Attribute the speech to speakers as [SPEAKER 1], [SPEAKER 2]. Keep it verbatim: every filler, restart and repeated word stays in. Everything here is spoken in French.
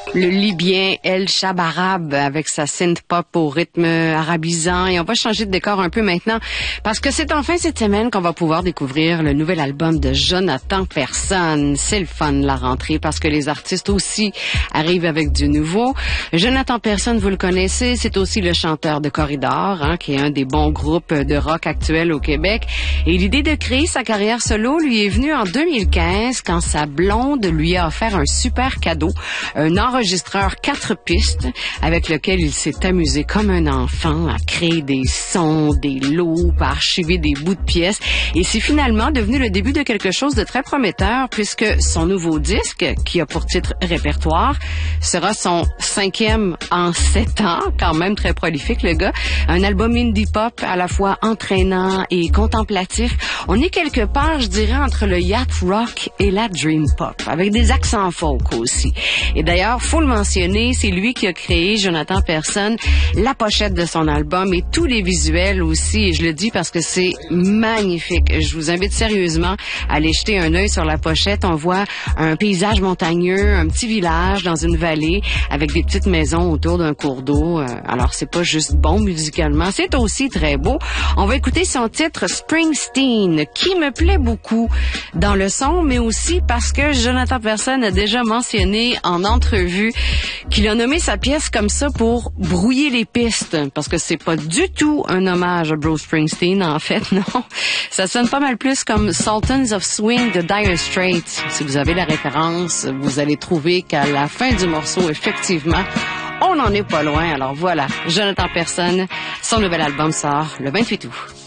[SPEAKER 1] Le Libyen El Shabarab avec sa synth pop au rythme arabisant. Et on va changer de décor un peu maintenant parce que c'est enfin cette semaine qu'on va pouvoir découvrir le nouvel album de Jonathan Persson. C'est le fun, la rentrée, parce que les artistes aussi arrivent avec du nouveau. Jonathan Persson, vous le connaissez, c'est aussi le chanteur de Corridor, hein, qui est un des bons groupes de rock actuels au Québec. Et l'idée de créer sa carrière solo lui est venue en deux mille quinze quand sa blonde lui a offert un super cadeau, un enregistreur quatre pistes avec lequel il s'est amusé comme un enfant à créer des sons, des loops, à archiver des bouts de pièces. Et c'est finalement devenu le début de quelque chose de très prometteur puisque son nouveau disque, qui a pour titre Répertoire, sera son cinquième en sept ans, quand même très prolifique le gars. Un album indie pop à la fois entraînant et contemplatif. On est quelque part, je dirais, entre le yacht rock et la dream pop, avec des accents folk aussi. Et d'ailleurs, faut le mentionner, c'est lui qui a créé, Jonathan Persson, la pochette de son album et tous les visuels aussi. Et je le dis parce que c'est magnifique. Je vous invite sérieusement à aller jeter un œil sur la pochette. On voit un paysage montagneux, un petit village dans une vallée avec des petites maisons autour d'un cours d'eau. Alors, c'est pas juste bon musicalement, c'est aussi très beau. On va écouter son titre Springsteen, qui me plaît beaucoup dans le son, mais aussi parce que Jonathan Persson a déjà mentionné en entrevue qu'il a nommé sa pièce comme ça pour brouiller les pistes, parce que c'est pas du tout un hommage à Bruce Springsteen, en fait, non. Ça sonne pas mal plus comme Sultans of Swing de Dire Straits. Si vous avez la référence, vous allez trouver qu'à la fin du morceau, effectivement, on n'en est pas loin. Alors voilà, Jonathan Persson, son nouvel album sort le vingt-huit août.